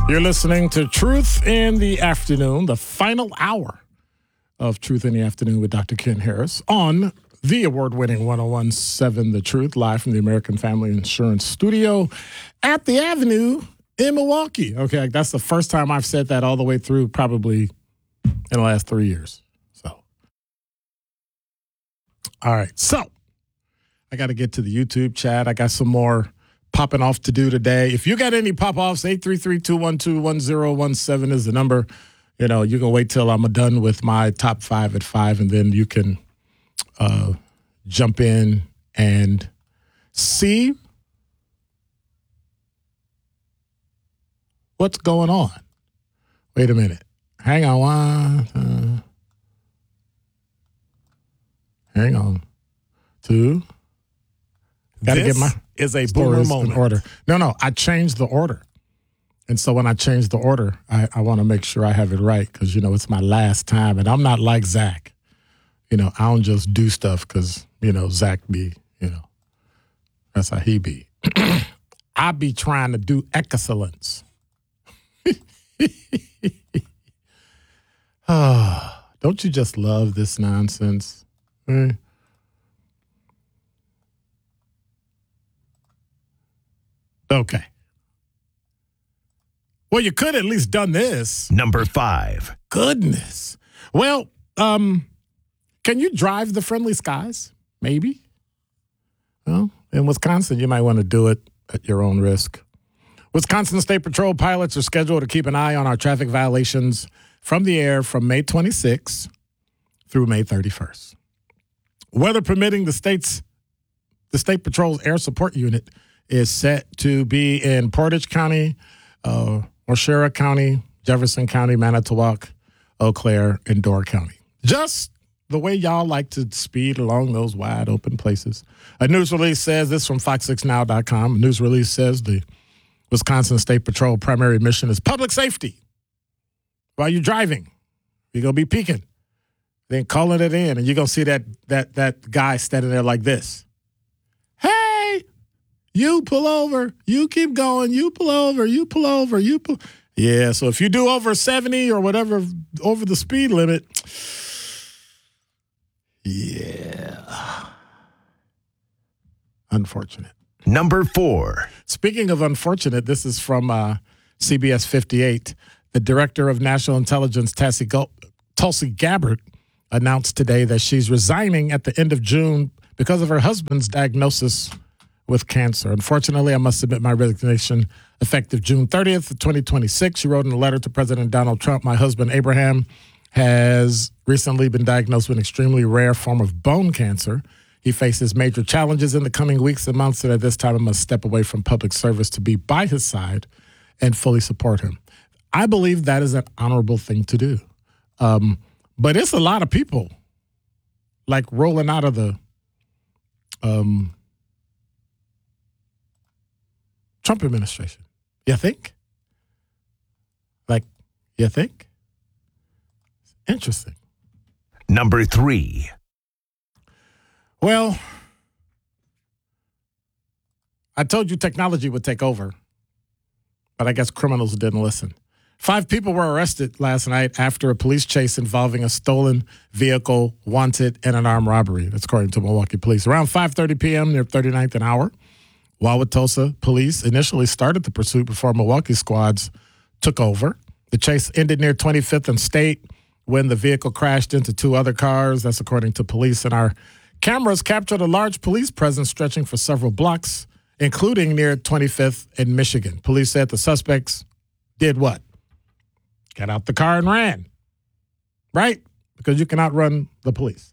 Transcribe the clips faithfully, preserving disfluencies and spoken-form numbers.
You're listening to Truth in the Afternoon, the final hour of Truth in the Afternoon with Doctor Ken Harris on the award-winning one oh one point seven The Truth, live from the American Family Insurance Studio at the Avenue in Milwaukee. Okay, that's the first time I've said that all the way through, probably in the last three years. So, all right. So, I got to get to the YouTube chat. I got some more popping off to do today. If you got any pop-offs, eight three three, two one two, one zero one seven is the number. You know, you can wait till I'm done with my top five at five, and then you can uh, jump in and see what's going on. Wait a minute. Hang on. One, uh, hang on. Two. Got to get my is a boomer moment. In order. No, no, I changed the order. And so when I change the order, I, I want to make sure I have it right because, you know, it's my last time. And I'm not like Zach. You know, I don't just do stuff because, you know, Zach be, you know, that's how he be. I be trying to do excellence. Oh, don't you just love this nonsense? Mm. Okay. Well, you could at least done this. Number five. Goodness. Well, um, can you drive the friendly skies? Maybe. Well, in Wisconsin, you might want to do it at your own risk. Wisconsin State Patrol pilots are scheduled to keep an eye on our traffic violations from the air from May twenty-sixth through May thirty-first. Weather permitting, the state's the State Patrol's Air Support Unit is set to be in Portage County, uh, Waushara County, Jefferson County, Manitowoc, Eau Claire, and Door County. Just the way y'all like to speed along those wide open places. A news release says, this from fox six now dot com, a news release says the Wisconsin State Patrol primary mission is public safety. While you're driving, you're going to be peeking, then calling it in, and you're going to see that that that guy standing there like this. Hey, you pull over, you keep going, you pull over, you pull over, you pull. Yeah, so if you do over seventy or whatever, over the speed limit, yeah. Unfortunate. Number four. Speaking of unfortunate, this is from uh, C B S fifty-eight. The Director of National Intelligence, Tulsi, Gu- Tulsi Gabbard, announced today that she's resigning at the end of June because of her husband's diagnosis with cancer. Unfortunately, I must submit my resignation effective June thirtieth, twenty twenty-six. She wrote in a letter to President Donald Trump, my husband, Abraham, has recently been diagnosed with an extremely rare form of bone cancer. He faces major challenges in the coming weeks and months, and at this time I must step away from public service to be by his side and fully support him. I believe that is an honorable thing to do. Um, but it's a lot of people like rolling out of the um, Trump administration. You think? Like, you think? Interesting. Number three. Well, I told you technology would take over, but I guess criminals didn't listen. Five people were arrested last night after a police chase involving a stolen vehicle, wanted, and an armed robbery. That's according to Milwaukee police. Around five thirty p.m. near thirty-ninth and Hour, Wauwatosa police initially started the pursuit before Milwaukee squads took over. The chase ended near twenty-fifth and State when the vehicle crashed into two other cars. That's according to police. And our cameras captured a large police presence stretching for several blocks, including near twenty-fifth in Michigan. Police said the suspects did what? Got out the car and ran, right? Because you can outrun the police.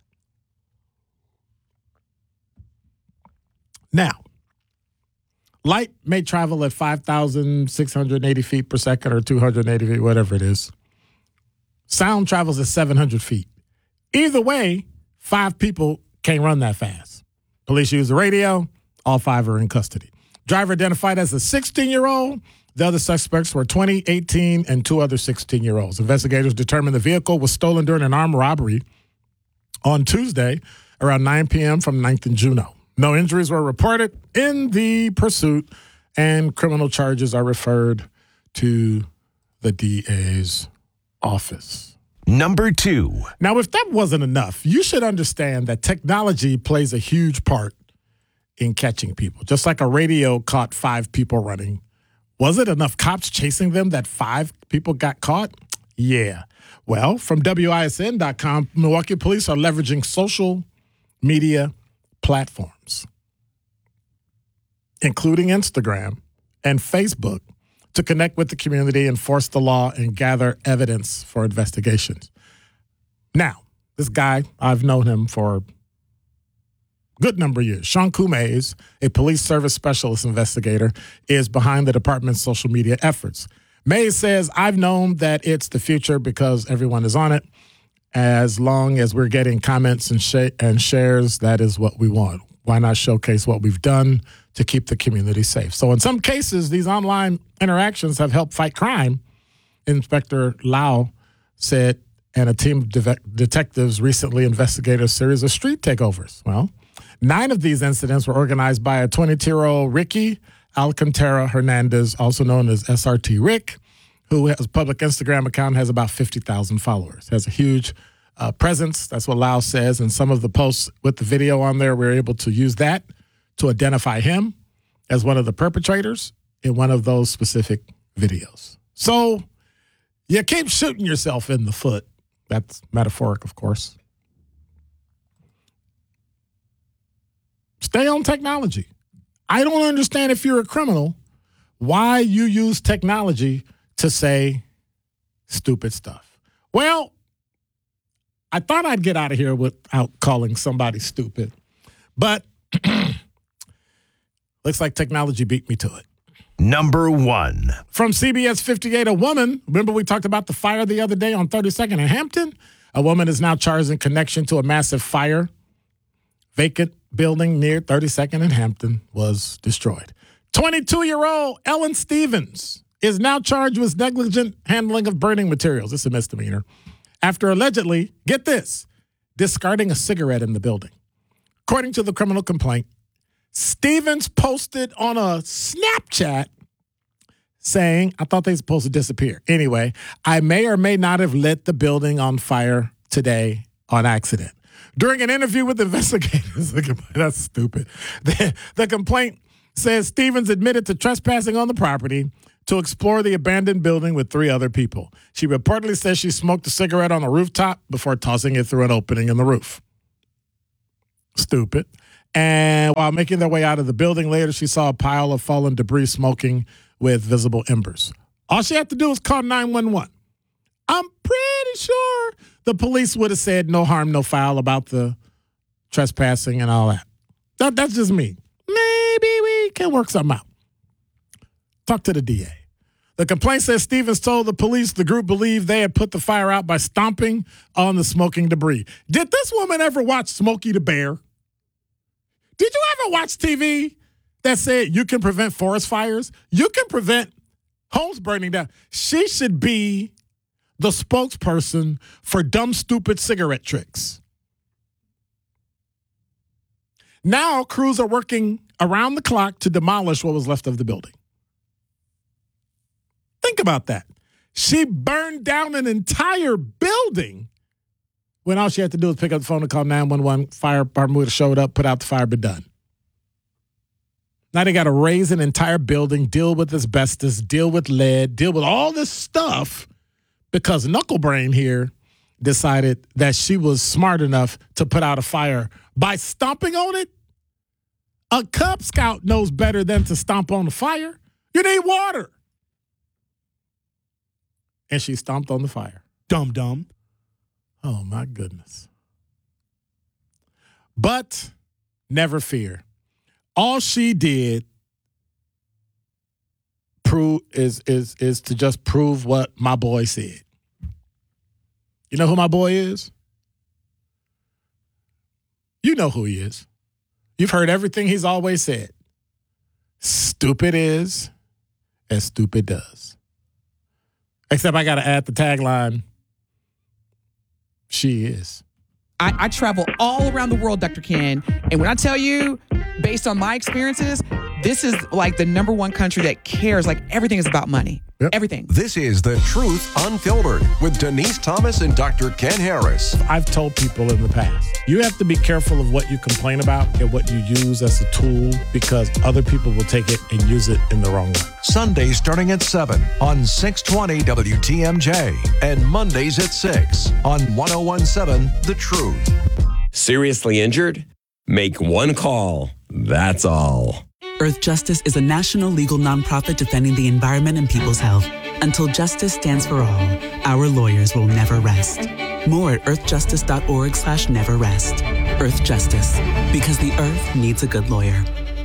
Now, light may travel at five thousand six hundred eighty feet per second or two hundred eighty feet, whatever it is. Sound travels at seven hundred feet. Either way, five people can't run that fast. Police use the radio. All five are in custody. Driver identified as a sixteen-year-old. The other suspects were twenty, eighteen, and two other sixteen-year-olds. Investigators determined the vehicle was stolen during an armed robbery on Tuesday around nine p.m. from ninth and Juneau. No injuries were reported in the pursuit, and criminal charges are referred to the D A's office. Number two. Now, if that wasn't enough, you should understand that technology plays a huge part in catching people. Just like a radio caught five people running. Was it enough cops chasing them that five people got caught? Yeah. Well, from W I S N dot com, Milwaukee police are leveraging social media platforms, including Instagram and Facebook, to connect with the community, enforce the law, and gather evidence for investigations. Now, this guy, I've known him for a good number of years. Sean Kumays, a police service specialist investigator, is behind the department's social media efforts. Mays says, I've known that it's the future because everyone is on it. As long as we're getting comments and, sh- and shares, that is what we want. Why not showcase what we've done to keep the community safe? So in some cases, these online interactions have helped fight crime, Inspector Lau said, and a team of de- detectives recently investigated a series of street takeovers. Well, nine of these incidents were organized by a twenty-two-year-old Ricky Alcantara Hernandez, also known as S R T Rick, who has a public Instagram account, has about fifty thousand followers, has a huge uh, presence. That's what Lau says. And some of the posts with the video on there, we're able to use that to identify him as one of the perpetrators in one of those specific videos. So you keep shooting yourself in the foot. That's metaphoric, of course. Stay on technology. I don't understand, if you're a criminal, why you use technology to say stupid stuff. Well, I thought I'd get out of here without calling somebody stupid, but looks like technology beat me to it. Number one. From C B S fifty-eight, a woman, remember we talked about the fire the other day on thirty-second in Hampton? A woman is now charged in connection to a massive fire. Vacant building near thirty-second in Hampton was destroyed. twenty-two-year-old Ellen Stevens is now charged with negligent handling of burning materials. It's a misdemeanor. After allegedly, get this, discarding a cigarette in the building. According to the criminal complaint, Stevens posted on a Snapchat saying, I thought they were supposed to disappear. Anyway, I may or may not have lit the building on fire today on accident. During an interview with investigators, that's stupid. The, the complaint says Stevens admitted to trespassing on the property to explore the abandoned building with three other people. She reportedly says she smoked a cigarette on a rooftop before tossing it through an opening in the roof. Stupid. And while making their way out of the building later, she saw a pile of fallen debris smoking with visible embers. All she had to do was call nine one one. I'm pretty sure the police would have said no harm, no foul about the trespassing and all that. that. That's just me. Maybe we can work something out. Talk to the D A. The complaint says Stevens told the police the group believed they had put the fire out by stomping on the smoking debris. Did this woman ever watch Smokey the Bear? Did you ever watch T V that said you can prevent forest fires? You can prevent homes burning down. She should be the spokesperson for dumb, stupid cigarette tricks. Now, crews are working around the clock to demolish what was left of the building. Think about that. She burned down an entire building when all she had to do was pick up the phone and call nine one one. Fire department would have showed up, put out the fire, been done. Now they got to raise an entire building, deal with asbestos, deal with lead, deal with all this stuff because Knucklebrain here decided that she was smart enough to put out a fire by stomping on it. A Cub Scout knows better than to stomp on the fire. You need water. And she stomped on the fire. Dumb dumb. Oh, my goodness. But never fear. All she did prove is is is to just prove what my boy said. You know who my boy is? You know who he is. You've heard everything he's always said. Stupid is as stupid does. Except I got to add the tagline, she is. I, I travel all around the world, Doctor Ken, and when I tell you, based on my experiences, This is like the number one country that cares. Like everything is about money. Yep. Everything. This is The Truth Unfiltered with Denise Thomas and Doctor Ken Harris. I've told people in the past, you have to be careful of what you complain about and what you use as a tool because other people will take it and use it in the wrong way. Sundays starting at seven on six twenty W T M J and Mondays at six on one oh one seven The Truth. Seriously injured? Make one call. That's all. Earth Justice is a national legal nonprofit defending the environment and people's health. Until justice stands for all, our lawyers will never rest. More at earthjustice.org slash never rest. Earth Justice, because the earth needs a good lawyer.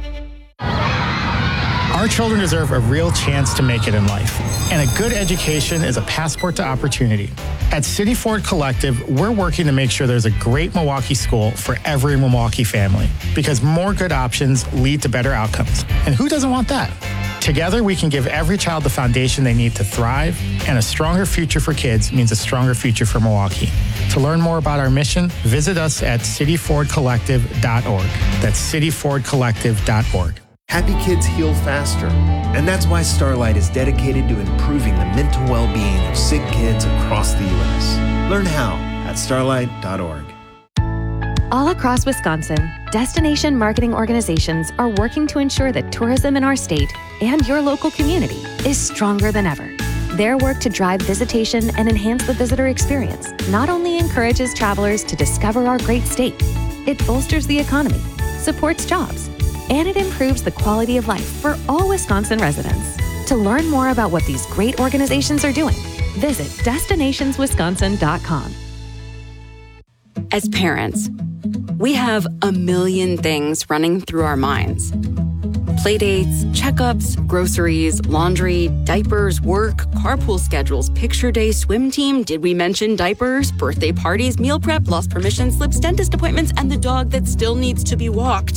Our children deserve a real chance to make it in life, and a good education is a passport to opportunity. At City Ford Collective, we're working to make sure there's a great Milwaukee school for every Milwaukee family, because more good options lead to better outcomes. And who doesn't want that? Together, we can give every child the foundation they need to thrive, and a stronger future for kids means a stronger future for Milwaukee. To learn more about our mission, visit us at city ford collective dot org. That's city ford collective dot org. Happy kids heal faster, and that's why Starlight is dedicated to improving the mental well-being of sick kids across the U S. Learn how at starlight dot org. All across Wisconsin, destination marketing organizations are working to ensure that tourism in our state and your local community is stronger than ever. Their work to drive visitation and enhance the visitor experience not only encourages travelers to discover our great state, it bolsters the economy, supports jobs, and it improves the quality of life for all Wisconsin residents. To learn more about what these great organizations are doing, visit destinations wisconsin dot com. As parents, we have a million things running through our minds. Playdates, checkups, groceries, laundry, diapers, work, carpool schedules, picture day, swim team, did we mention diapers, birthday parties, meal prep, lost permission slips, dentist appointments, and the dog that still needs to be walked.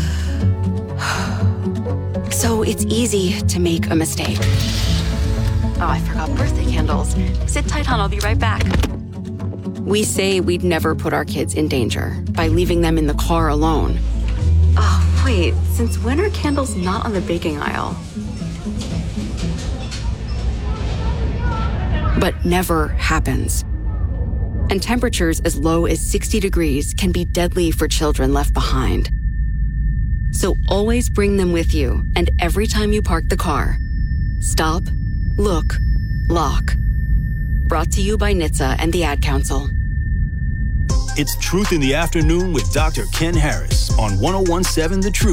So it's easy to make a mistake. Oh, I forgot birthday candles. Sit tight, hon, I'll be right back. We say we'd never put our kids in danger by leaving them in the car alone. Oh, wait, since when are candles not on the baking aisle? But never happens. And temperatures as low as sixty degrees can be deadly for children left behind. So always bring them with you, and every time you park the car, stop, look, lock. Brought to you by N H T S A and the Ad Council. It's Truth in the Afternoon with Doctor Ken Harris on one oh one seven The Truth.